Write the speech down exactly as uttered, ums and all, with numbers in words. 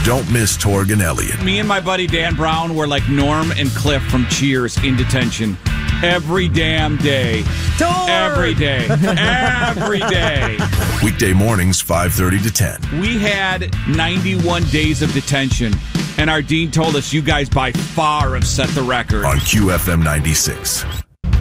Don't miss Torg and Elliott. Me and my buddy Dan Brown were like Norm and Cliff from Cheers in detention every damn day. Torg! Every day. Every day. Weekday mornings, five thirty to ten. We had ninety-one days of detention, and our dean told us you guys by far have set the record. On Q F M ninety-six.